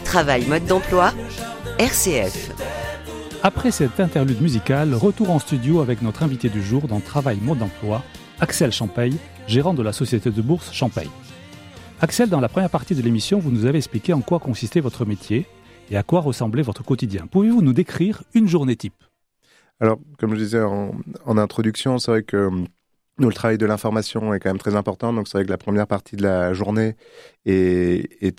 Travail mode d'emploi, RCF. Après cette interlude musicale, retour en studio avec notre invité du jour dans Travail mode d'emploi, Axel Champeille, gérant de la société de bourse Champeille. Axel, dans la première partie de l'émission, vous nous avez expliqué en quoi consistait votre métier et à quoi ressemblait votre quotidien. Pouvez-vous nous décrire une journée type ? Alors, comme je disais en introduction, c'est vrai que nous, le travail de l'information est quand même très important. Donc, c'est vrai que la première partie de la journée est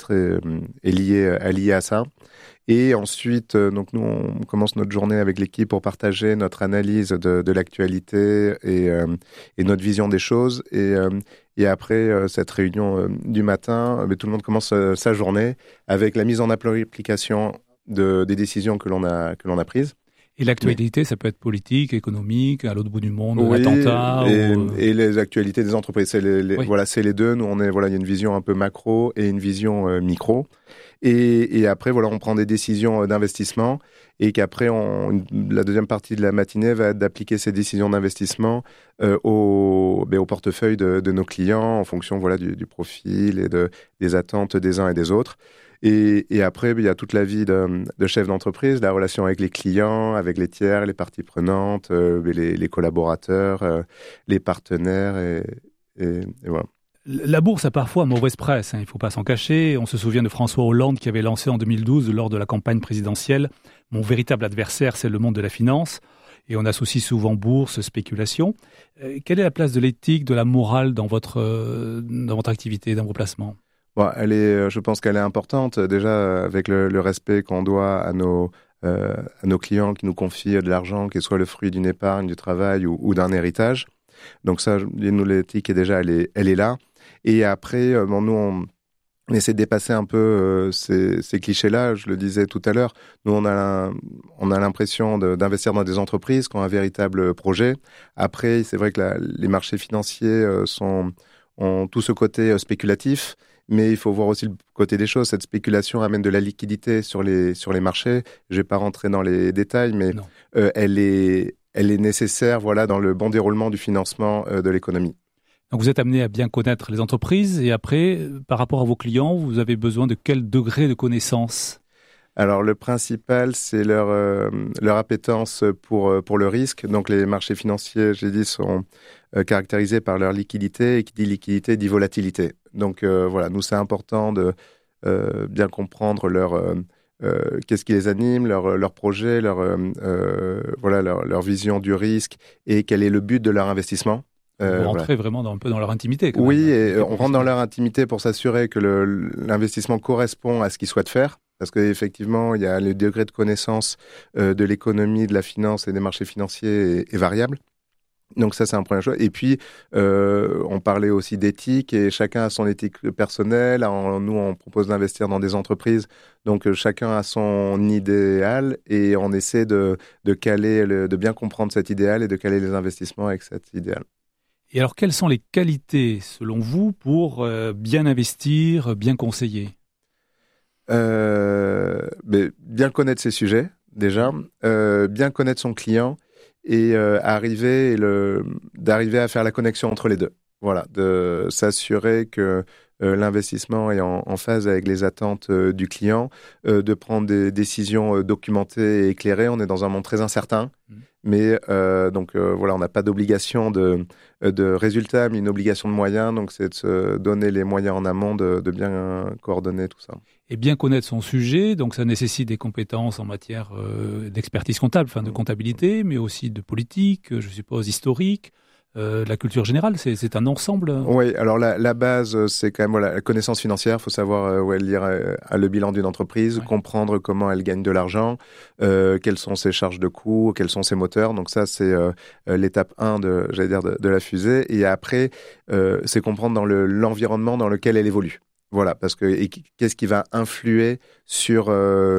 liée à ça. Et ensuite, donc nous, on commence notre journée avec l'équipe pour partager notre analyse de l'actualité et notre vision des choses. Et après cette réunion du matin, tout le monde commence sa journée avec la mise en application des décisions que l'on a prises. Et l'actualité, ça peut être politique, économique, à l'autre bout du monde, oui, l'attentat. Et les actualités des entreprises, c'est oui. Voilà, c'est les deux. Nous, il y a une vision un peu macro et une vision micro. Et après, voilà, on prend des décisions d'investissement et qu'après, la deuxième partie de la matinée va être d'appliquer ces décisions d'investissement au portefeuille de nos clients en fonction, voilà, du profil et des attentes des uns et des autres. Et après, il y a toute la vie de chef d'entreprise, la relation avec les clients, avec les tiers, les parties prenantes, les collaborateurs, les partenaires et voilà. La bourse a parfois mauvaise presse, il ne faut pas s'en cacher. On se souvient de François Hollande qui avait lancé en 2012, lors de la campagne présidentielle, « Mon véritable adversaire, c'est le monde de la finance ». Et on associe souvent bourse, spéculation. Quelle est la place de l'éthique, de la morale dans votre activité, dans vos placements ? Bon, je pense qu'elle est importante, déjà avec le respect qu'on doit à nos clients qui nous confient de l'argent, qu'il soit le fruit d'une épargne, du travail ou d'un héritage. Donc ça, nous, l'éthique, elle est là. Et après, nous, on essaie de dépasser un peu ces clichés-là. Je le disais tout à l'heure, nous, on a l'impression d'investir dans des entreprises qui ont un véritable projet. Après, c'est vrai que les marchés financiers ont tout ce côté spéculatif. Mais il faut voir aussi le côté des choses. Cette spéculation amène de la liquidité sur les marchés. Je ne vais pas rentrer dans les détails, mais elle est nécessaire, voilà, dans le bon déroulement du financement de l'économie. Donc vous êtes amené à bien connaître les entreprises et après, par rapport à vos clients, vous avez besoin de quel degré de connaissance ? Alors le principal, c'est leur appétence pour le risque. Donc les marchés financiers, j'ai dit, sont caractérisés par leur liquidité, et qui dit liquidité dit volatilité. Donc voilà, nous c'est important de bien comprendre qu'est-ce qui les anime, leur projet, leur vision du risque et quel est le but de leur investissement. Vous rentrez vraiment un peu dans leur intimité. Quand oui, même. Et on rentre dans leur intimité pour s'assurer que l'investissement correspond à ce qu'ils souhaitent faire. Parce qu'effectivement, il y a le degré de connaissance de l'économie, de la finance et des marchés financiers est variable. Donc ça, c'est un premier choix. Et puis, on parlait aussi d'éthique et chacun a son éthique personnelle. Nous, on propose d'investir dans des entreprises. Donc, chacun a son idéal et on essaie de bien comprendre cet idéal et de caler les investissements avec cet idéal. Et alors, quelles sont les qualités, selon vous, pour bien investir, bien conseiller ? Mais bien connaître ses sujets, déjà. Bien connaître son client. Et d'arriver à faire la connexion entre les deux. Voilà, de s'assurer que l'investissement est en phase avec les attentes du client, de prendre des décisions documentées et éclairées. On est dans un monde très incertain, mais voilà, on n'a pas d'obligation de résultats, mais une obligation de moyens. Donc, c'est de se donner les moyens en amont de bien coordonner tout ça. Et bien connaître son sujet, donc ça nécessite des compétences en matière d'expertise comptable, de comptabilité, mais aussi de politique, je suppose historique, la culture générale, c'est un ensemble. Oui, alors la base, c'est quand même la connaissance financière. Il faut savoir lire le bilan d'une entreprise, comprendre comment elle gagne de l'argent, quelles sont ses charges de coûts, quels sont ses moteurs. Donc ça, c'est l'étape 1 de la fusée. Et après, c'est comprendre dans l'environnement dans lequel elle évolue. Voilà, parce que qu'est-ce qui va influer sur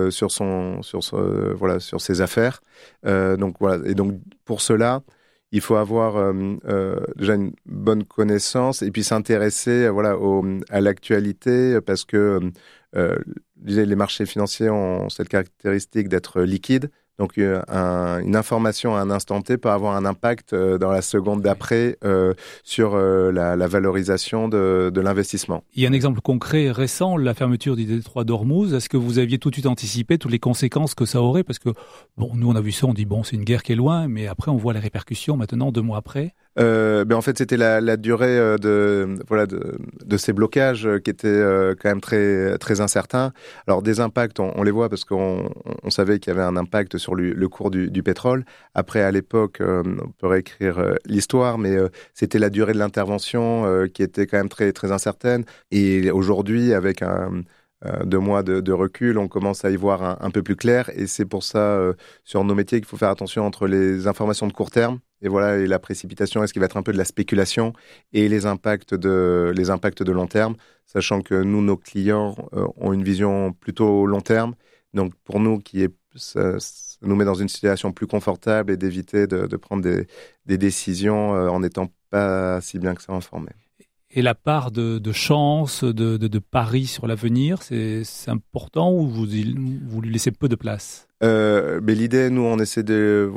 ses affaires. Donc voilà, et donc pour cela, il faut avoir déjà une bonne connaissance et puis s'intéresser à l'actualité parce que les marchés financiers ont cette caractéristique d'être liquides. Donc une information à un instant T peut avoir un impact dans la seconde d'après sur la valorisation de l'investissement. Il y a un exemple concret récent, la fermeture du détroit d'Ormuz. Est-ce que vous aviez tout de suite anticipé toutes les conséquences que ça aurait? Parce que nous on a vu ça, on dit c'est une guerre qui est loin, mais après on voit les répercussions maintenant 2 mois après. En fait, c'était la durée de ces blocages qui était quand même très très incertain. Alors des impacts, on les voit parce qu'on savait qu'il y avait un impact sur le cours du pétrole. Après, à l'époque, on peut réécrire l'histoire, mais c'était la durée de l'intervention qui était quand même très très incertaine. Et aujourd'hui, avec 2 mois de recul, on commence à y voir un peu plus clair. Et c'est pour ça, sur nos métiers, qu'il faut faire attention entre les informations de court terme et la précipitation, est-ce qu'il va être un peu de la spéculation, et les impacts de long terme, sachant que nous, nos clients ont une vision plutôt long terme. Donc pour nous, ça nous met dans une situation plus confortable et d'éviter de prendre des décisions en n'étant pas si bien que ça informés. Et la part de chance, de pari sur l'avenir, c'est important, ou vous lui laissez peu de place? Mais l'idée, nous, on essaie de...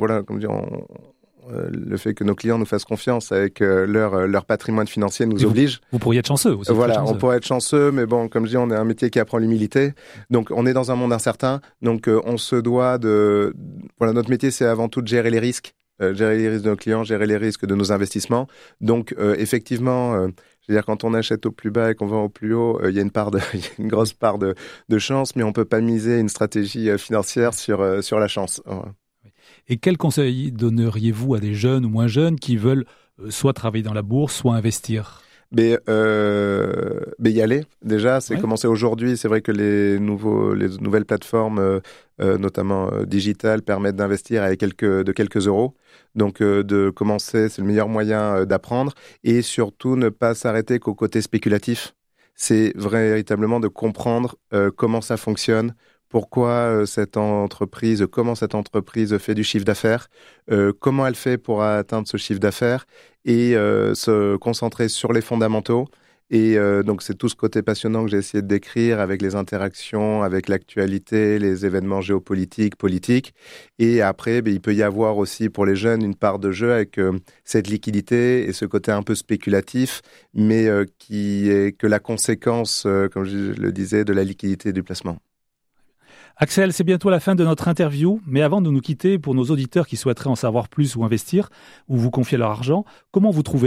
le fait que nos clients nous fassent confiance avec leur patrimoine financier nous oblige. Vous pourriez être chanceux aussi. On pourrait être chanceux, mais comme je dis, on est un métier qui apprend l'humilité. Donc, on est dans un monde incertain. Donc, on se doit de... notre métier, c'est avant tout de gérer les risques. Gérer les risques de nos clients, gérer les risques de nos investissements. Donc, effectivement... je veux dire, quand on achète au plus bas et qu'on vend au plus haut, il y a une grosse part de chance, mais on ne peut pas miser une stratégie financière sur la chance. Et quel conseil donneriez-vous à des jeunes ou moins jeunes qui veulent soit travailler dans la bourse, soit investir? Y aller, déjà, c'est commencer aujourd'hui. C'est vrai que les nouvelles plateformes, notamment digitales, permettent d'investir avec quelques euros. Donc, de commencer, c'est le meilleur moyen d'apprendre. Et surtout, ne pas s'arrêter qu'au côté spéculatif. C'est véritablement de comprendre comment ça fonctionne, comment cette entreprise fait du chiffre d'affaires, comment elle fait pour atteindre ce chiffre d'affaires, et se concentrer sur les fondamentaux. Et donc, c'est tout ce côté passionnant que j'ai essayé de décrire avec les interactions, avec l'actualité, les événements géopolitiques, politiques. Et après, il peut y avoir aussi pour les jeunes une part de jeu avec cette liquidité et ce côté un peu spéculatif, mais qui est que la conséquence, comme je le disais, de la liquidité et du placement. Axel, c'est bientôt la fin de notre interview, mais avant de nous quitter, pour nos auditeurs qui souhaiteraient en savoir plus ou investir, ou vous confier leur argent, comment vous trouvez ?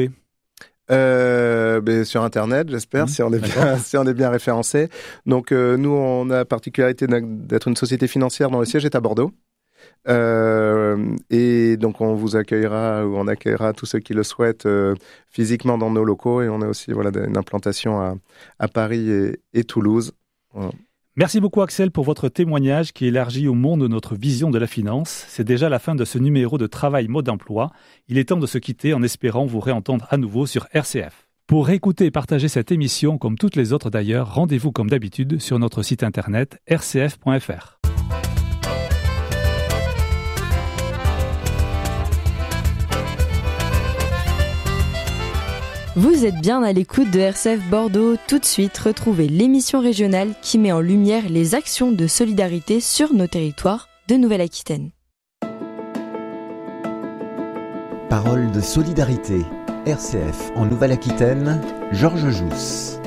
Sur Internet, j'espère, si on est bien référencé. Donc, nous, on a la particularité d'être une société financière dont le siège est à Bordeaux. Et donc, on vous accueillera, ou on accueillera tous ceux qui le souhaitent physiquement dans nos locaux. Et on a aussi une implantation à Paris et Toulouse. Voilà. Merci beaucoup Axel pour votre témoignage qui élargit au monde notre vision de la finance. C'est déjà la fin de ce numéro de Travail Mode Emploi. Il est temps de se quitter en espérant vous réentendre à nouveau sur RCF. Pour écouter et partager cette émission, comme toutes les autres d'ailleurs, rendez-vous comme d'habitude sur notre site internet rcf.fr. Vous êtes bien à l'écoute de RCF Bordeaux. Tout de suite, retrouvez l'émission régionale qui met en lumière les actions de solidarité sur nos territoires de Nouvelle-Aquitaine. Parole de solidarité, RCF en Nouvelle-Aquitaine, Georges Jousse.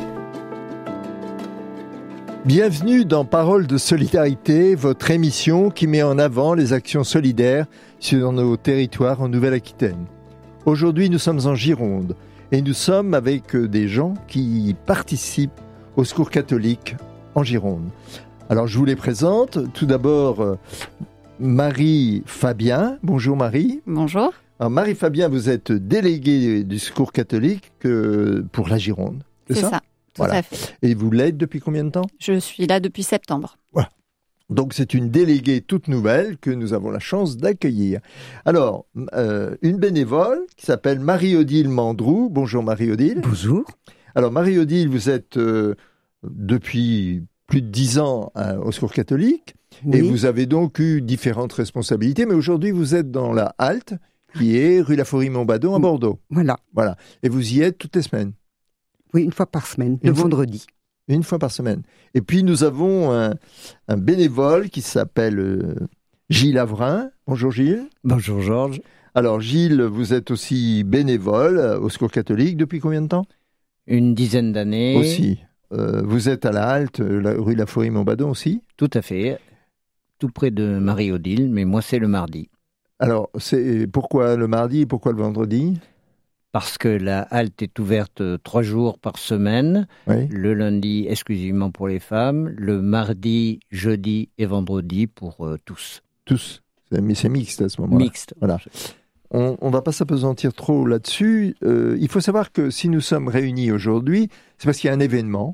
Bienvenue dans Parole de solidarité, votre émission qui met en avant les actions solidaires sur nos territoires en Nouvelle-Aquitaine. Aujourd'hui, nous sommes en Gironde. Et nous sommes avec des gens qui participent au Secours catholique en Gironde. Alors, je vous les présente. Tout d'abord, Marie Fabien. Bonjour Marie. Bonjour. Alors, Marie Fabien, vous êtes déléguée du Secours catholique pour la Gironde. C'est ça, tout à fait. Et vous l'êtes depuis combien de temps ? Je suis là depuis septembre. Voilà. Donc, c'est une déléguée toute nouvelle que nous avons la chance d'accueillir. Alors, une bénévole qui s'appelle Marie-Odile Mandrou. Bonjour Marie-Odile. Bonjour. Alors, Marie-Odile, vous êtes depuis plus de 10 ans au Secours catholique. Oui. Et vous avez donc eu différentes responsabilités. Mais aujourd'hui, vous êtes dans la halte, qui est rue Laforie-Montbadon à Bordeaux. Voilà. Et vous y êtes toutes les semaines ? Oui, une fois par semaine, le vendredi. Une fois par semaine. Et puis, nous avons un bénévole qui s'appelle Gilles Avrin. Bonjour Gilles. Bonjour Georges. Alors Gilles, vous êtes aussi bénévole au Secours catholique depuis combien de temps ? Une dizaine d'années. Aussi. Vous êtes à la halte, rue Laforie-Montbadon aussi ? Tout à fait. Tout près de Marie-Odile, mais moi c'est le mardi. Alors, pourquoi le mardi et pourquoi le vendredi ? Parce que la halte est ouverte 3 jours par semaine. Oui. Le lundi exclusivement pour les femmes. Le mardi, jeudi et vendredi pour tous. Tous. Mais c'est mixte à ce moment-là. Mixte. Voilà. On ne va pas s'apesantir trop là-dessus. Il faut savoir que si nous sommes réunis aujourd'hui, c'est parce qu'il y a un événement,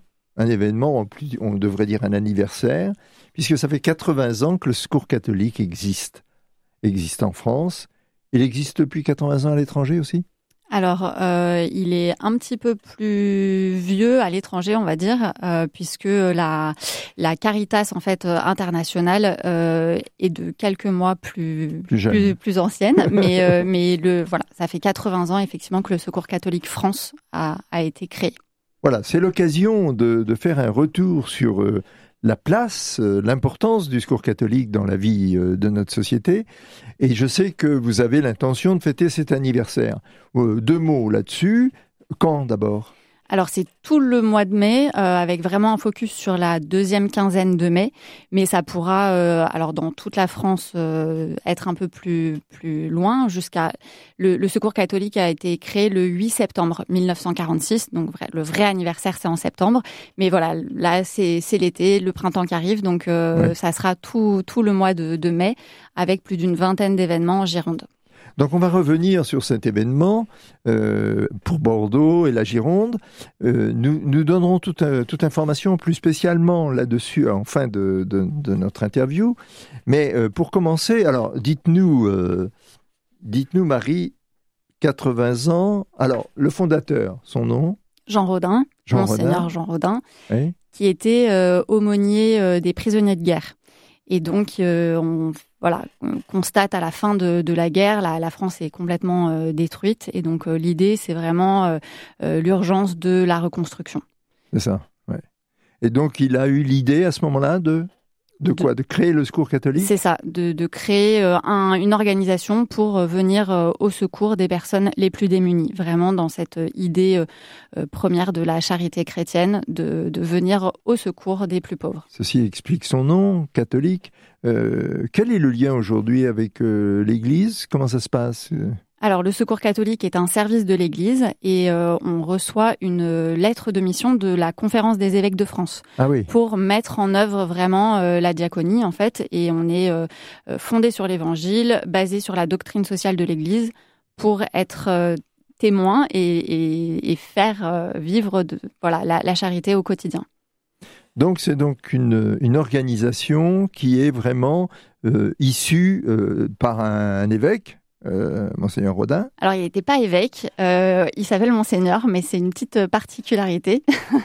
on devrait dire un anniversaire, puisque ça fait 80 ans que le Secours catholique existe en France. Il existe depuis 80 ans à l'étranger aussi ? Alors, il est un petit peu plus vieux à l'étranger, on va dire, puisque la Caritas en fait internationale est de quelques mois plus ancienne, mais voilà, ça fait 80 ans effectivement que le Secours catholique France a été créé. Voilà, c'est l'occasion de faire un retour sur la place, l'importance du Secours catholique dans la vie de notre société. Et je sais que vous avez l'intention de fêter cet anniversaire. 2 mots là-dessus. Quand d'abord ? Alors c'est tout le mois de mai, avec vraiment un focus sur la 2e quinzaine de mai, mais ça pourra, alors dans toute la France, être un peu plus loin, jusqu'à... Le Secours catholique a été créé le 8 septembre 1946, donc le vrai anniversaire c'est en septembre, mais voilà, là c'est l'été, le printemps qui arrive, donc ça sera tout le mois de mai, avec plus d'une vingtaine d'événements en Gironde. Donc on va revenir sur cet événement pour Bordeaux et la Gironde. Nous donnerons toute information plus spécialement là-dessus en fin de notre interview. Mais pour commencer, alors dites-nous Marie, 80 ans. Alors le fondateur, son nom ? Jean Rodin, Monseigneur Jean Rodin, oui. Qui était aumônier des prisonniers de guerre. Et donc, on constate à la fin de la guerre, la France est complètement détruite. Et donc, l'idée, c'est vraiment l'urgence de la reconstruction. C'est ça, ouais. Et donc, il a eu l'idée à ce moment-là de quoi ? De créer le Secours catholique ? C'est ça, de créer une organisation pour venir au secours des personnes les plus démunies. Vraiment dans cette idée première de la charité chrétienne, de venir au secours des plus pauvres. Ceci explique son nom, catholique. Quel est le lien aujourd'hui avec l'Église ? Comment ça se passe ? Alors, le Secours catholique est un service de l'Église et on reçoit une lettre de mission de la Conférence des évêques de France pour mettre en œuvre vraiment la diaconie, en fait. Et on est fondé sur l'Évangile, basé sur la doctrine sociale de l'Église pour être témoin et faire vivre la charité au quotidien. Donc, c'est donc une organisation qui est vraiment issue par un évêque, Monseigneur Rodin. Alors, il n'était pas évêque, il s'appelle Monseigneur, mais c'est une petite particularité.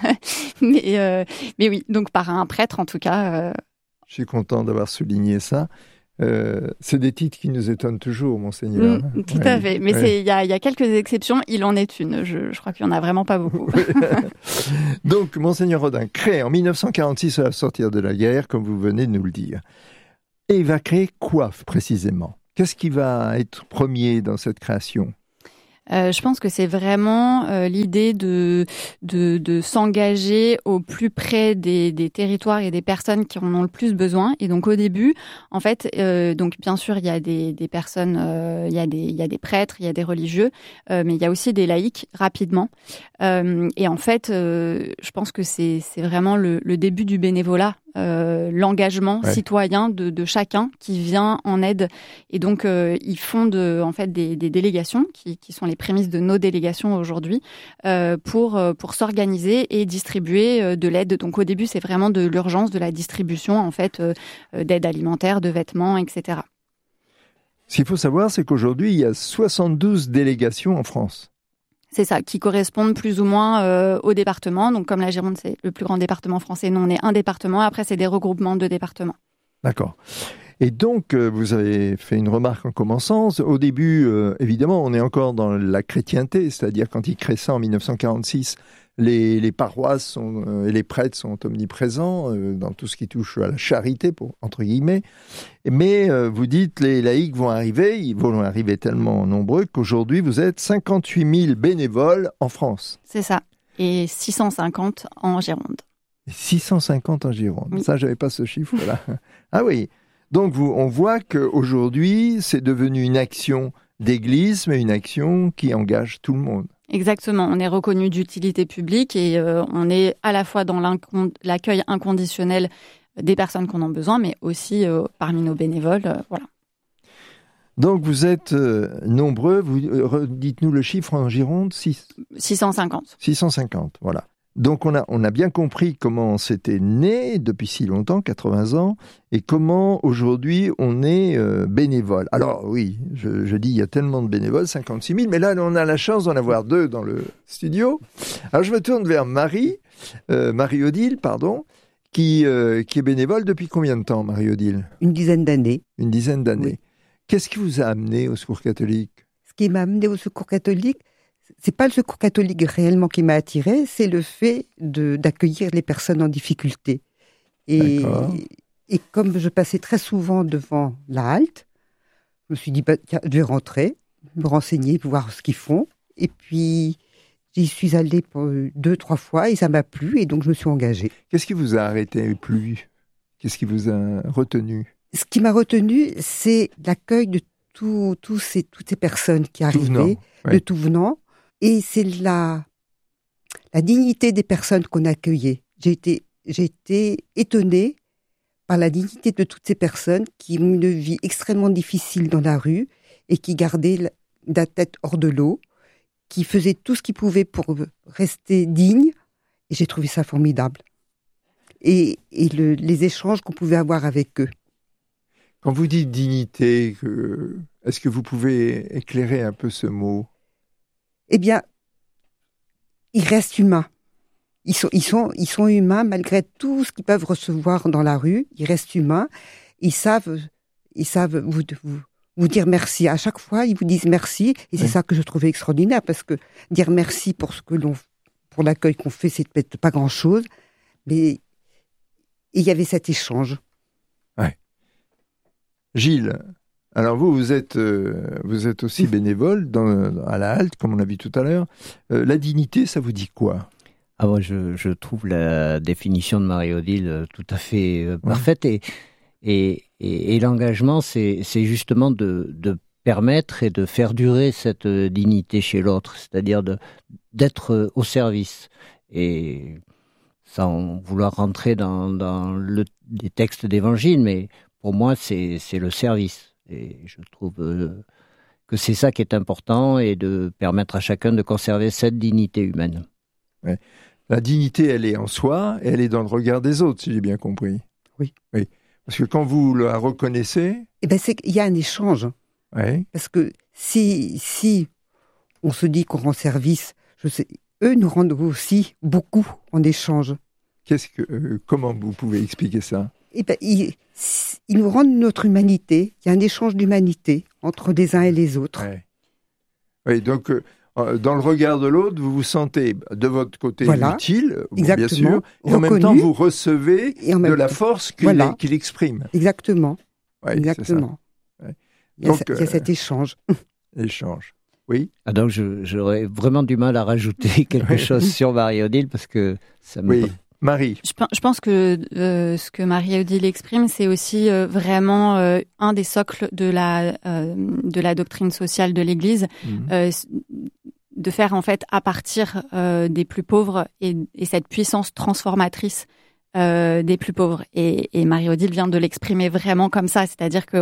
mais oui, donc par un prêtre en tout cas. Je suis content d'avoir souligné ça. C'est des titres qui nous étonnent toujours, Monseigneur. Tout à fait, mais il y a quelques exceptions, il en est une. Je crois qu'il n'y en a vraiment pas beaucoup. Donc, Monseigneur Rodin crée en 1946 à la sortie de la guerre, comme vous venez de nous le dire. Et il va créer quoi précisément ? Qu'est-ce qui va être premier dans cette création ? Je pense que c'est vraiment l'idée de s'engager au plus près des territoires et des personnes qui en ont le plus besoin. Et donc au début, en fait, donc bien sûr il y a des personnes, il y a des prêtres, il y a des religieux, mais il y a aussi des laïcs rapidement. Et en fait, je pense que c'est vraiment le début du bénévolat. L'engagement citoyen de chacun qui vient en aide. Et donc, ils fondent en fait des délégations qui sont les prémices de nos délégations aujourd'hui pour s'organiser et distribuer de l'aide. Donc, au début, c'est vraiment de l'urgence, de la distribution en fait d'aide alimentaire, de vêtements, etc. Ce qu'il faut savoir, c'est qu'aujourd'hui, il y a 72 délégations en France. C'est ça, qui correspondent plus ou moins au département. Donc, comme la Gironde, c'est le plus grand département français, nous, on est un département. Après, c'est des regroupements de départements. D'accord. Et donc, vous avez fait une remarque en commençant. Au début, évidemment, on est encore dans la chrétienté, c'est-à-dire quand il crée ça en 1946, les paroisses et les prêtres sont omniprésents dans tout ce qui touche à la charité, entre guillemets. Mais vous dites, les laïcs vont arriver, ils vont arriver tellement nombreux qu'aujourd'hui, vous êtes 58 000 bénévoles en France. C'est ça. Et 650 en Gironde. 650 en Gironde. Oui. Ça, je n'avais pas ce chiffre-là. Ah oui. Donc, on voit qu'aujourd'hui, c'est devenu une action d'église, mais une action qui engage tout le monde. Exactement. On est reconnu d'utilité publique et on est à la fois dans l'accueil inconditionnel des personnes qu'on a besoin, mais aussi parmi nos bénévoles. Voilà. Donc, vous êtes nombreux. Dites-nous le chiffre en Gironde. 650. 650, voilà. Donc, on a bien compris comment c'était né depuis si longtemps, 80 ans, et comment aujourd'hui on est bénévole. Alors oui, je dis il y a tellement de bénévoles, 56 000, mais là on a la chance d'en avoir 2 dans le studio. Alors je me tourne vers Marie-Odile, qui est bénévole depuis combien de temps, Marie-Odile ? Une dizaine d'années. Une dizaine d'années. Oui. Qu'est-ce qui vous a amené au Secours catholique ? Ce qui m'a amené au Secours catholique, c'est pas le Secours catholique réellement qui m'a attiré, c'est le fait d'accueillir les personnes en difficulté. Et comme je passais très souvent devant la halte, je me suis dit, tiens, je vais rentrer, me renseigner, voir ce qu'ils font. Et puis, j'y suis allée 2-3 fois et ça m'a plu et donc je me suis engagée. Qu'est-ce qui vous a arrêté, plu ? Qu'est-ce qui vous a retenu ? Ce qui m'a retenu, c'est l'accueil de toutes ces personnes qui arrivaient, de tout venant. Et c'est la dignité des personnes qu'on accueillait. J'ai été étonnée par la dignité de toutes ces personnes qui ont une vie extrêmement difficile dans la rue et qui gardaient la tête hors de l'eau, qui faisaient tout ce qu'ils pouvaient pour rester dignes. Et j'ai trouvé ça formidable. Et les échanges qu'on pouvait avoir avec eux. Quand vous dites dignité, est-ce que vous pouvez éclairer un peu ce mot ? Eh bien, ils restent humains. Ils sont humains malgré tout ce qu'ils peuvent recevoir dans la rue. Ils restent humains. Ils savent vous dire merci. À chaque fois, ils vous disent merci. Et c'est ça que je trouvais extraordinaire parce que dire merci pour l'accueil qu'on fait, c'est peut-être pas grand-chose. Mais il y avait cet échange. Ouais. Gilles. Alors vous êtes aussi bénévole à la halte, comme on l'a vu tout à l'heure. La dignité, ça vous dit quoi ? Moi, je trouve la définition de Marie-Odile tout à fait parfaite. Et l'engagement, c'est justement de permettre et de faire durer cette dignité chez l'autre, c'est-à-dire d'être au service. Et sans vouloir rentrer dans des textes d'évangile, mais pour moi, c'est le service. Et je trouve que c'est ça qui est important et de permettre à chacun de conserver cette dignité humaine. Ouais. La dignité, elle est en soi et elle est dans le regard des autres, si j'ai bien compris. Oui. Parce que quand vous la reconnaissez... il y a un échange. Ouais. Parce que si on se dit qu'on rend service, eux nous rendent aussi beaucoup en échange. Comment vous pouvez expliquer ça ? Ils nous rendent notre humanité. Il y a un échange d'humanité entre les uns et les autres. Ouais. Oui, donc dans le regard de l'autre, vous vous sentez de votre côté utile, bien sûr, et en même temps vous recevez de la force qu'il exprime. Exactement. Ouais, exactement. Ouais. Il y a cet échange. Échange. Oui. Donc j'aurais vraiment du mal à rajouter quelque chose sur Marie-Odile parce que ça me... Oui. Marie. Je pense que ce que Marie-Odile exprime, c'est aussi vraiment un des socles de la doctrine sociale de l'Église, de faire en fait à partir des plus pauvres et cette puissance transformatrice des plus pauvres. Et Marie-Odile vient de l'exprimer vraiment comme ça, c'est-à-dire que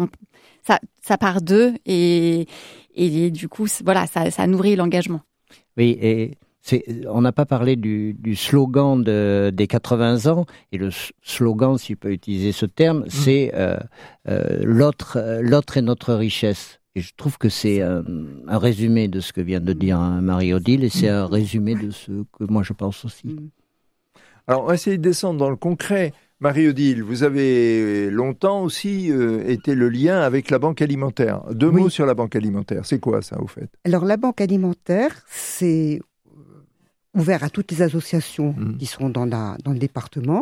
ça part d'eux et du coup, voilà, ça nourrit l'engagement. Oui, et on n'a pas parlé du slogan des 80 ans, et le slogan, si je peux utiliser ce terme, c'est l'autre est notre richesse. Et je trouve que c'est un résumé de ce que vient de dire Marie-Odile, et c'est un résumé de ce que moi je pense aussi. Alors on va essayer de descendre dans le concret. Marie-Odile, vous avez longtemps aussi été le lien avec la banque alimentaire. Deux mots sur la banque alimentaire. C'est quoi ça, au fait ? Alors, la banque alimentaire, c'est ouvert à toutes les associations qui sont dans le département.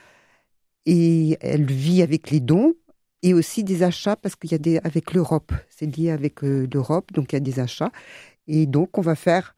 Et elle vit avec les dons et aussi des achats parce qu'il y a avec l'Europe. C'est lié avec l'Europe, donc il y a des achats. Et donc, on va faire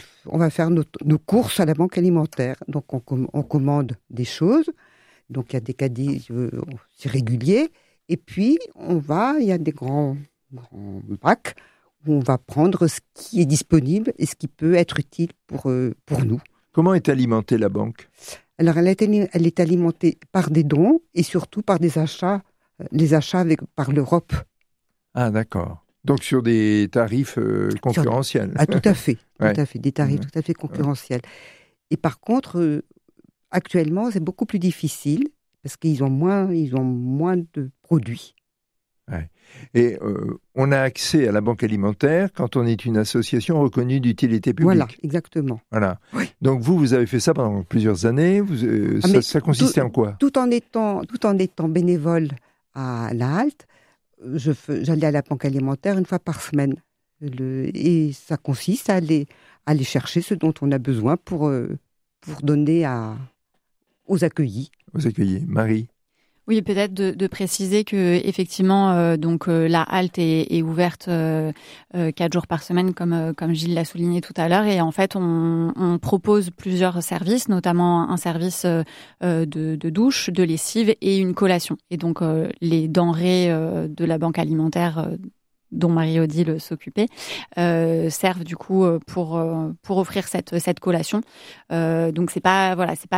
nos courses à la banque alimentaire. Donc, on commande des choses. Donc, il y a des caddies réguliers. Et puis, il y a des grands bacs où on va prendre ce qui est disponible et ce qui peut être utile pour nous. Comment est alimentée la banque ? Alors, elle est alimentée par des dons et surtout par des achats, par l'Europe. Ah, d'accord. Donc, sur des tarifs concurrentiels. Ah, tout à fait. Tout à fait. Des tarifs tout à fait concurrentiels. Et par contre, actuellement, c'est beaucoup plus difficile parce qu'ils ont moins de produits. Ouais. Et on a accès à la banque alimentaire quand on est une association reconnue d'utilité publique. Voilà, exactement. Voilà. Oui. Donc vous avez fait ça pendant plusieurs années. Ça consistait en quoi ? Tout en étant bénévole à la halte, j'allais à la banque alimentaire une fois par semaine. Et ça consiste à aller chercher ce dont on a besoin pour donner aux accueillis. Aux accueillis. Marie ? Oui, peut-être de préciser que effectivement, la halte est ouverte 4 jours par semaine, comme Gilles l'a souligné tout à l'heure, et en fait, on propose plusieurs services, notamment un service de douche, de lessive et une collation. Et donc, les denrées de la banque alimentaire dont Marie-Odile s'occupait, servent du coup pour offrir cette collation. Donc c'est pas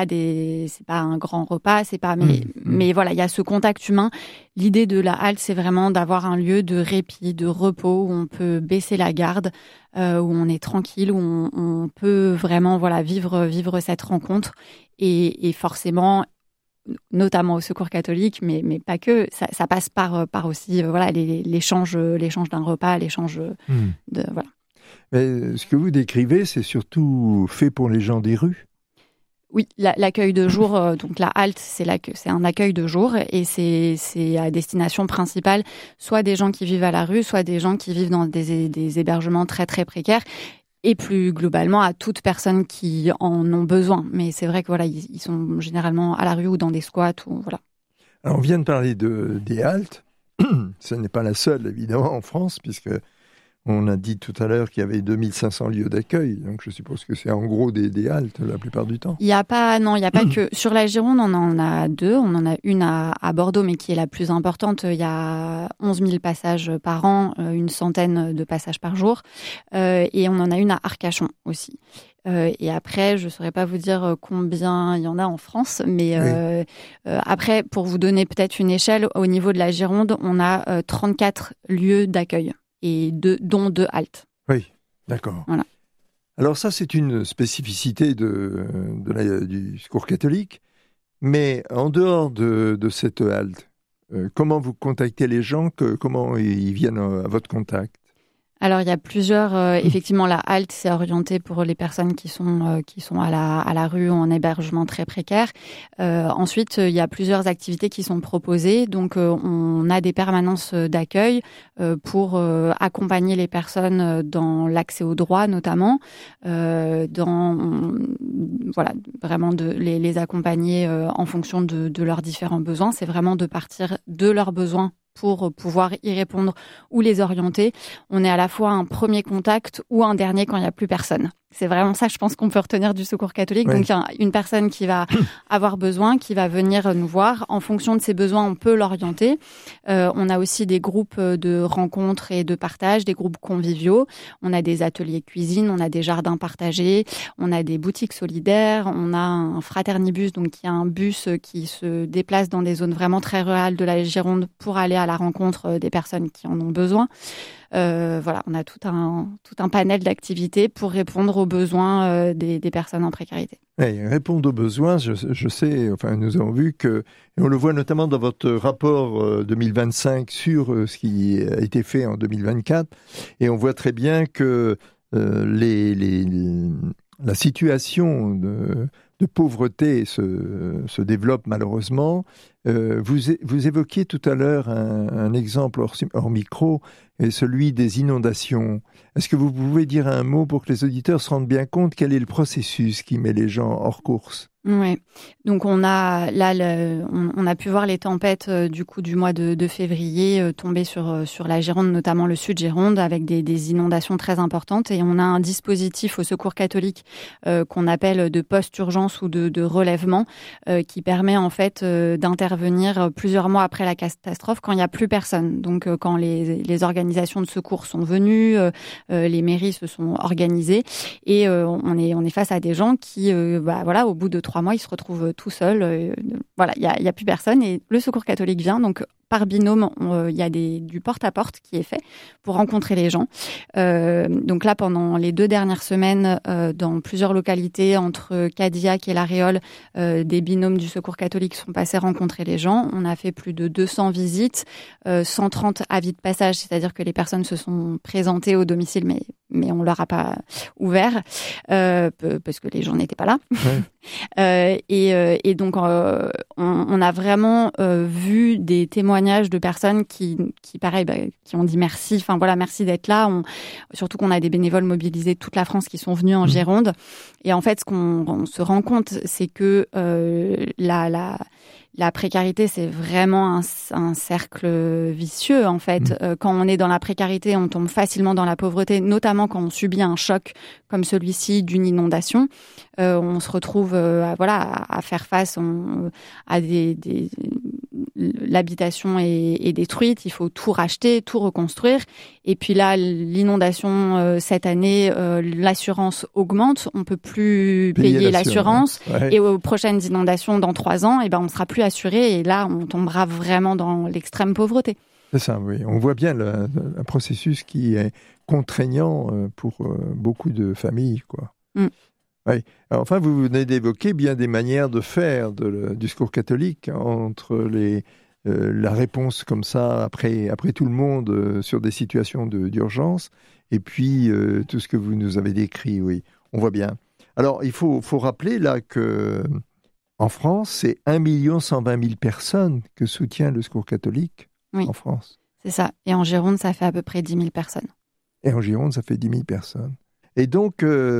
un grand repas, mais voilà, il y a ce contact humain. L'idée de la halte, c'est vraiment d'avoir un lieu de répit, de repos où on peut baisser la garde, où on est tranquille, où on peut vraiment vivre cette rencontre et forcément, notamment au Secours catholique, mais pas que. Ça passe par aussi l'échange d'un repas, l'échange de voilà. Mais ce que vous décrivez, c'est surtout fait pour les gens des rues. Oui, l'accueil de jour, donc la halte, c'est un accueil de jour et c'est à destination principale soit des gens qui vivent à la rue, soit des gens qui vivent dans des hébergements très très précaires. Et plus globalement à toute personne qui en ont besoin. Mais c'est vrai que ils sont généralement à la rue ou dans des squats. Voilà. Alors on vient de parler des haltes. Ce n'est pas la seule, évidemment, en France, puisque on a dit tout à l'heure qu'il y avait 2500 lieux d'accueil. Donc je suppose que c'est en gros des haltes la plupart du temps. Il n'y a pas que... Sur la Gironde, on en a 2. On en a une à Bordeaux, mais qui est la plus importante. Il y a 11 000 passages par an, une centaine de passages par jour. Et on en a une à Arcachon aussi. Et après, je ne saurais pas vous dire combien il y en a en France, mais après, pour vous donner peut-être une échelle, au niveau de la Gironde, on a 34 lieux d'accueil. Et dont 2 haltes. Oui, d'accord. Voilà. Alors ça, c'est une spécificité du Secours catholique, mais en dehors de cette halte, comment vous contactez les gens, comment ils viennent à votre contact ? Alors il y a plusieurs, effectivement la halte c'est orienté pour les personnes qui sont à la rue ou en hébergement très précaire. Ensuite il y a plusieurs activités qui sont proposées, donc on a des permanences d'accueil pour accompagner les personnes dans l'accès aux droits notamment, vraiment les accompagner en fonction de leurs différents besoins. C'est vraiment de partir de leurs besoins pour pouvoir y répondre ou les orienter. On est à la fois un premier contact ou un dernier quand il n'y a plus personne. C'est vraiment ça, je pense qu'on peut retenir du Secours catholique. Oui. Donc, il y a une personne qui va avoir besoin, qui va venir nous voir. En fonction de ses besoins, on peut l'orienter. On a aussi des groupes de rencontres et de partage, des groupes conviviaux. On a des ateliers cuisine, on a des jardins partagés, on a des boutiques solidaires, on a un fraternibus, donc qui est un bus qui se déplace dans des zones vraiment très rurales de la Gironde pour aller à la rencontre des personnes qui en ont besoin. On a tout un panel d'activités pour répondre aux besoins des personnes en précarité. Oui, répondre aux besoins, je sais, nous avons vu que, et on le voit notamment dans votre rapport 2025 sur ce qui a été fait en 2024, et on voit très bien que la situation pauvreté se développe malheureusement. Vous évoquiez tout à l'heure un exemple hors micro, et celui des inondations. Est-ce que vous pouvez dire un mot pour que les auditeurs se rendent bien compte quel est le processus qui met les gens hors course ? Oui, donc on a pu voir les tempêtes du mois de février tomber sur la Gironde, notamment le sud Gironde, avec des inondations très importantes. Et on a un dispositif au Secours catholique qu'on appelle de post-urgence ou de relèvement, qui permet en fait d'intervenir plusieurs mois après la catastrophe quand il n'y a plus personne. Donc quand les organisations de secours sont venues, les mairies se sont organisées, et on est face à des gens qui, au bout de 3 mois, ils se retrouvent tout seuls. Il y a plus personne, et le Secours catholique vient. Donc par binôme, il y a du porte-à-porte qui est fait pour rencontrer les gens. Donc là, pendant les 2 dernières semaines, dans plusieurs localités, entre Cadillac et La Réole, des binômes du Secours catholique sont passés rencontrer les gens. On a fait plus de 200 visites, 130 avis de passage, c'est-à-dire que les personnes se sont présentées au domicile, mais on leur a pas ouvert, parce que les gens n'étaient pas là. Ouais. Et donc, on a vraiment vu des témoignages de personnes qui ont dit merci. Enfin voilà, merci d'être là. Surtout qu'on a des bénévoles mobilisés de toute la France qui sont venus en Gironde. Et en fait, ce qu'on se rend compte, c'est que la précarité, c'est vraiment un cercle vicieux, en fait. Quand on est dans la précarité, on tombe facilement dans la pauvreté, notamment quand on subit un choc comme celui-ci d'une inondation. On se retrouve à faire face à l'habitation est détruite, il faut tout racheter, tout reconstruire. Et puis là, l'inondation cette année, l'assurance augmente, on peut plus payer l'assurance. Ouais. Et aux prochaines inondations dans 3 ans, on sera plus assuré, et là, on tombera vraiment dans l'extrême pauvreté. C'est ça, oui. On voit bien un processus qui est contraignant pour beaucoup de familles, quoi. Oui. Alors, enfin, vous venez d'évoquer bien des manières de faire du Secours catholique, entre la réponse comme ça après tout le monde sur des situations d'urgence, et puis tout ce que vous nous avez décrit. Oui, on voit bien. Alors, il faut rappeler là que en France, c'est 1 120 000 personnes que soutient le Secours catholique en France. C'est ça. Et en Gironde, ça fait à peu près 10 000 personnes. Et en Gironde, ça fait 10 000 personnes. Et donc,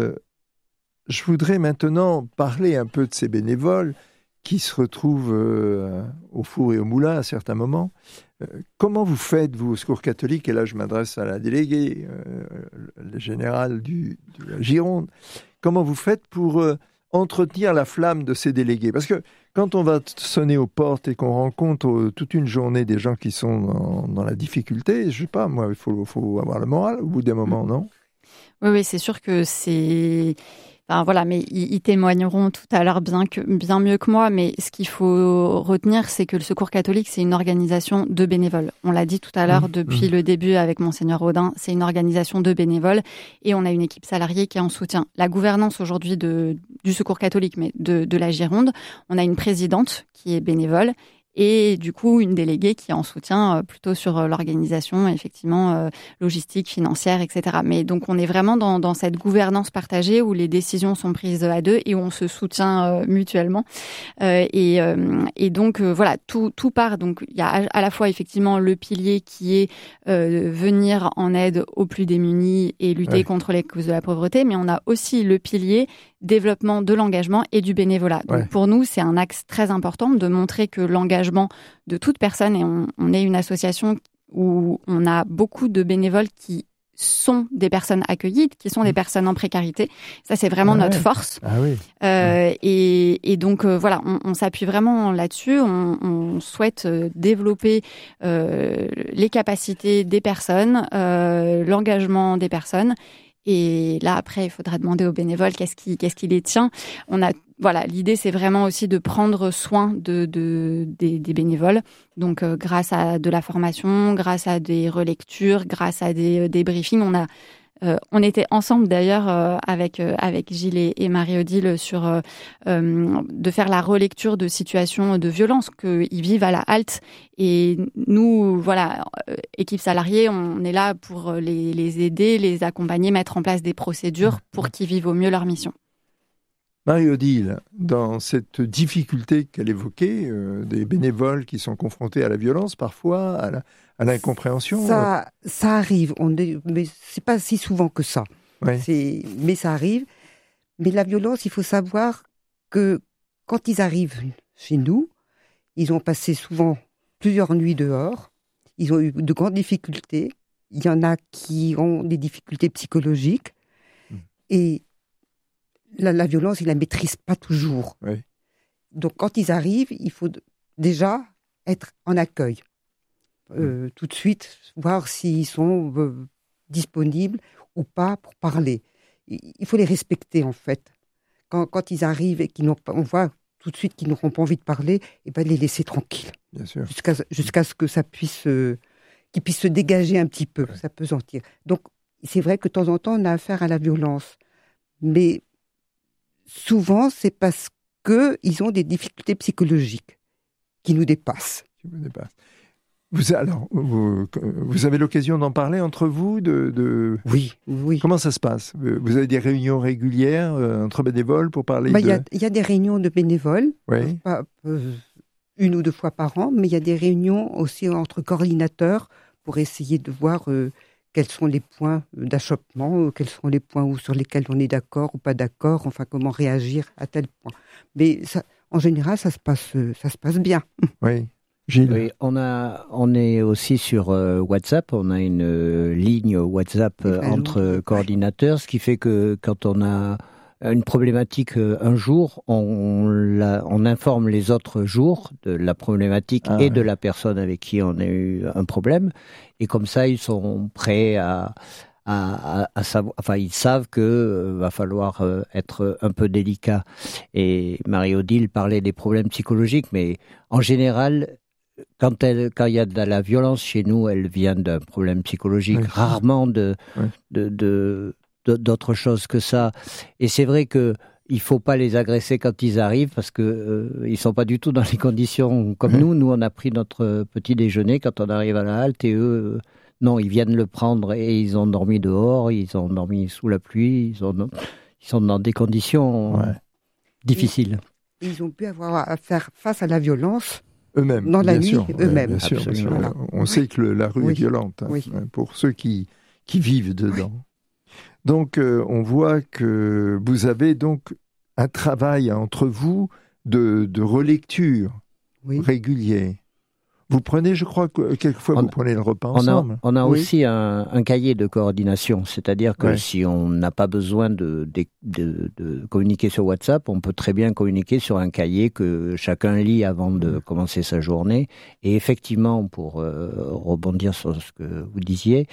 je voudrais maintenant parler un peu de ces bénévoles qui se retrouvent au four et au moulin à certains moments. Comment vous faites, vous, au Secours catholique, et là je m'adresse à la déléguée, le général de la Gironde, comment vous faites pour entretenir la flamme de ces délégués? Parce que quand on va sonner aux portes et qu'on rencontre toute une journée des gens qui sont dans la difficulté, je sais pas, moi, il faut avoir le moral au bout d'un moment, non? Oui, c'est sûr que c'est... Enfin, voilà, mais ils témoigneront tout à l'heure bien mieux que moi, mais ce qu'il faut retenir, c'est que le Secours catholique, c'est une organisation de bénévoles. On l'a dit tout à l'heure depuis le début avec Monseigneur Audin, c'est une organisation de bénévoles, et on a une équipe salariée qui est en soutien. La gouvernance aujourd'hui du Secours catholique, mais de la Gironde, on a une présidente qui est bénévole, et du coup une déléguée qui est en soutien plutôt sur l'organisation, effectivement, logistique, financière, etc. Mais donc on est vraiment dans cette gouvernance partagée où les décisions sont prises à 2 et où on se soutient mutuellement. Et donc voilà, tout part. Donc il y a à la fois effectivement le pilier qui est venir en aide aux plus démunis et lutter contre les causes de la pauvreté, mais on a aussi le pilier développement de l'engagement et du bénévolat. Donc pour nous, c'est un axe très important de montrer que l'engagement de toute personne, et on est une association où on a beaucoup de bénévoles qui sont des personnes accueillies, qui sont des personnes en précarité. Ça, c'est vraiment notre force. Ah oui. Et donc, voilà, on s'appuie vraiment là-dessus. On souhaite développer les capacités des personnes, l'engagement des personnes. Et là, après, il faudra demander aux bénévoles qu'est-ce qui les tient. Voilà, l'idée, c'est vraiment aussi de prendre soin des bénévoles. Donc, grâce à de la formation, grâce à des relectures, grâce à des briefings, on était ensemble d'ailleurs avec Gilles et Marie-Odile sur de faire la relecture de situations de violence qu'ils vivent à la halte. Et nous, voilà, équipe salariée, on est là pour les aider, les accompagner, mettre en place des procédures pour qu'ils vivent au mieux leur mission. Marie-Odile, dans cette difficulté qu'elle évoquait, des bénévoles qui sont confrontés à la violence parfois, à l'incompréhension. Ça arrive, mais c'est pas si souvent que ça. Ouais. Mais ça arrive. Mais la violence, il faut savoir que quand ils arrivent chez nous, ils ont passé souvent plusieurs nuits dehors, ils ont eu de grandes difficultés. Il y en a qui ont des difficultés psychologiques. Et la violence, ils ne la maîtrisent pas toujours. Oui. Donc, quand ils arrivent, il faut déjà être en accueil. Tout de suite, voir s'ils sont disponibles ou pas pour parler. Il faut les respecter, en fait. Quand ils arrivent et on voit tout de suite qu'ils n'auront pas envie de parler, et ben les laisser tranquilles. Bien sûr. Jusqu'à ce que ça puisse, qu'ils puissent se dégager un petit peu, s'apesantir. Donc, c'est vrai que de temps en temps, on a affaire à la violence. Mais souvent, c'est parce qu'ils ont des difficultés psychologiques qui nous dépassent. Vous avez l'occasion d'en parler entre vous Oui. Comment ça se passe? Vous avez des réunions régulières entre bénévoles pour parler Il y a des réunions de bénévoles, oui. Pas, une ou deux fois par an, mais il y a des réunions aussi entre coordinateurs pour essayer de voir quels sont les points d'achoppement, quels sont les points sur lesquels on est d'accord ou pas d'accord, enfin comment réagir à tel point. Mais ça, en général, ça se passe bien. Oui. Gilles. Oui, on est aussi sur WhatsApp, on a une ligne WhatsApp entre coordinateurs, ce qui fait que quand on a une problématique un jour, on informe les autres jours de la problématique et de la personne avec qui on a eu un problème, et comme ça ils sont prêts à savoir, enfin ils savent que va falloir être un peu délicat. Et Marie-Odile parlait des problèmes psychologiques, mais en général, quand il y a de la violence chez nous, elle vient d'un problème psychologique, rarement d'autre chose que ça. Et c'est vrai que il faut pas les agresser quand ils arrivent, parce que ils sont pas du tout dans les conditions comme nous. Nous, on a pris notre petit déjeuner quand on arrive à la halte, et eux, non, ils viennent le prendre et ils ont dormi dehors, ils ont dormi sous la pluie, ils sont dans des conditions difficiles. Ils ont pu avoir à faire face à la violence eux-mêmes, dans la nuit, eux-mêmes. Bien sûr. Voilà. On sait que la rue est violente, pour ceux qui vivent dedans. Donc, on voit que vous avez donc un travail entre vous de relecture régulier. Vous prenez, je crois, quelquefois vous prenez le repas ensemble. On a aussi un cahier de coordination, c'est-à-dire que si on n'a pas besoin de communiquer sur WhatsApp, on peut très bien communiquer sur un cahier que chacun lit avant de commencer sa journée. Et effectivement, pour rebondir sur ce que vous disiez,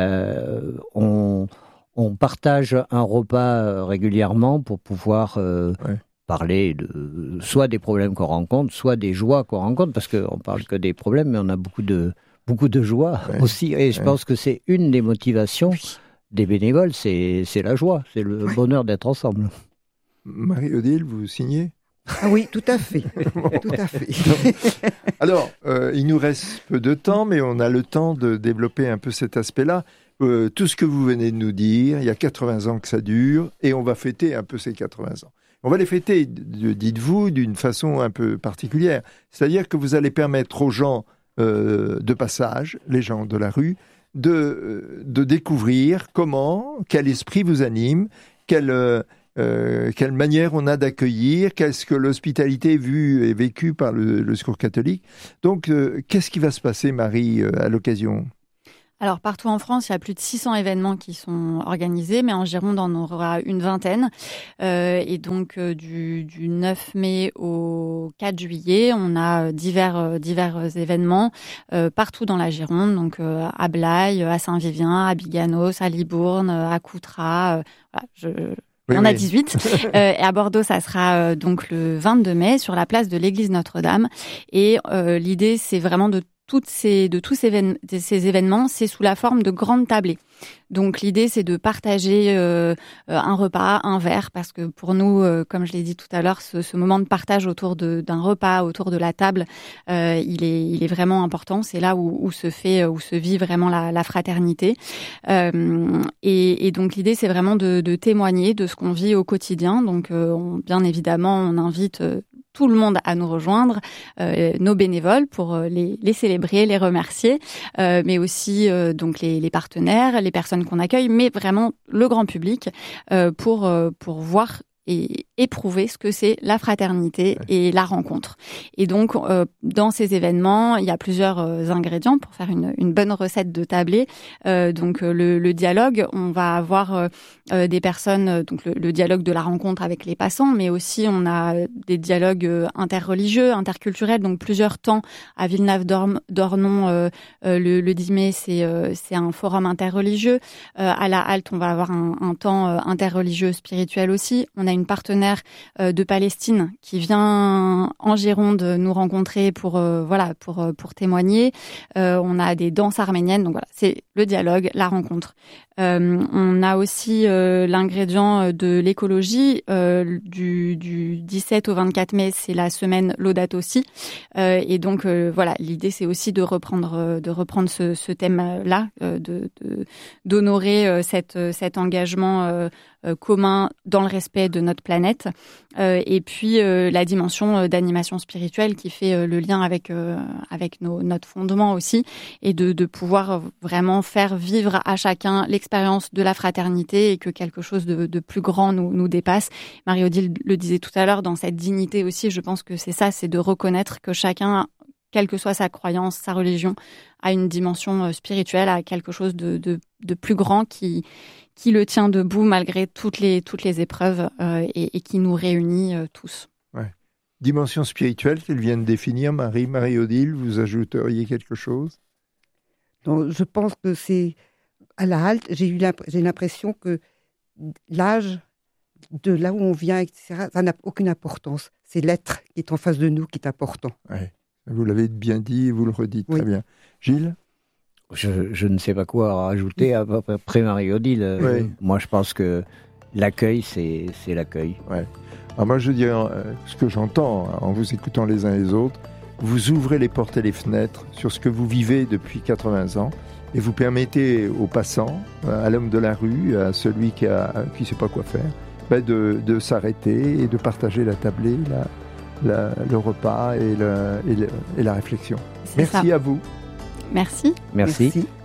on partage un repas régulièrement pour pouvoir parler soit des problèmes qu'on rencontre, soit des joies qu'on rencontre, parce qu'on parle que des problèmes, mais on a beaucoup de joie aussi. Et je pense que c'est une des motivations des bénévoles, c'est la joie, c'est le bonheur d'être ensemble. Marie-Odile, vous signez ? Ah oui, tout à fait. Tout à fait. Alors, il nous reste peu de temps, mais on a le temps de développer un peu cet aspect-là. Tout ce que vous venez de nous dire, il y a 80 ans que ça dure, et on va fêter un peu ces 80 ans. On va les fêter, dites-vous, d'une façon un peu particulière. C'est-à-dire que vous allez permettre aux gens de passage, les gens de la rue, de découvrir quel esprit vous anime, quelle manière on a d'accueillir, qu'est-ce que l'hospitalité est vue et vécue par le Secours catholique. Donc, qu'est-ce qui va se passer, Marie, à l'occasion ? Alors, partout en France, il y a plus de 600 événements qui sont organisés, mais en Gironde, on aura une vingtaine. Et donc, du 9 mai au 4 juillet, on a divers événements partout dans la Gironde, donc à Blaye, à Saint-Vivien, à Biganos, à Libourne, à Coutras. Il y en a 18. Et à Bordeaux, ça sera donc le 22 mai sur la place de l'église Notre-Dame. Et l'idée, c'est vraiment de tous ces événements, c'est sous la forme de grandes tablées. Donc l'idée, c'est de partager un repas, un verre, parce que pour nous, comme je l'ai dit tout à l'heure, ce moment de partage autour d'un repas, autour de la table, il est vraiment important. C'est là où se vit vraiment la fraternité. Et donc l'idée, c'est vraiment de témoigner de ce qu'on vit au quotidien. Donc bien évidemment, on invite tout le monde à nous rejoindre, nos bénévoles pour les célébrer, les remercier, mais aussi donc les partenaires, les personnes qu'on accueille, mais vraiment le grand public pour voir et éprouver ce que c'est la fraternité et la rencontre. Et donc, dans ces événements, il y a plusieurs ingrédients pour faire une bonne recette de tablée. Donc, le dialogue, on va avoir des personnes, donc le dialogue de la rencontre avec les passants, mais aussi on a des dialogues interreligieux, interculturels, donc plusieurs temps à Villeneuve-d'Ornon. Le 10 mai, c'est un forum interreligieux. À la halte, on va avoir un temps interreligieux spirituel aussi. On a une partenaire de Palestine qui vient en Gironde nous rencontrer pour témoigner. On a des danses arméniennes, donc voilà, c'est le dialogue, la rencontre. On a aussi l'ingrédient de l'écologie. Du 17 au 24 mai, c'est la semaine Laudato Si. Et donc voilà, l'idée c'est aussi de reprendre ce thème-là, d'honorer cet engagement commun dans le respect de notre planète. Et puis la dimension d'animation spirituelle qui fait le lien avec notre fondement aussi, et de pouvoir vraiment faire vivre à chacun l'expérience de la fraternité et que quelque chose de plus grand nous dépasse. Marie-Odile le disait tout à l'heure, dans cette dignité aussi, je pense que c'est ça, c'est de reconnaître que chacun, quelle que soit sa croyance, sa religion, a une dimension spirituelle, a quelque chose de plus grand qui le tient debout malgré toutes les épreuves et qui nous réunit tous. Ouais. Dimension spirituelle qu'elle vient de définir, Marie-Odile, vous ajouteriez quelque chose? Donc, je pense que c'est à la halte, j'ai l'impression que l'âge, de là où on vient, etc., ça n'a aucune importance. C'est l'être qui est en face de nous qui est important. Ouais. Vous l'avez bien dit, vous le redites très bien. Gilles? Je ne sais pas quoi rajouter après Marie-Odile. Oui. Moi, je pense que l'accueil, c'est l'accueil. Ouais. Alors moi, je dirais, ce que j'entends en vous écoutant les uns les autres, vous ouvrez les portes et les fenêtres sur ce que vous vivez depuis 80 ans et vous permettez aux passants, à l'homme de la rue, à celui qui ne sait pas quoi faire, de s'arrêter et de partager la tablée, le repas et la réflexion. Merci à vous. Merci. Merci.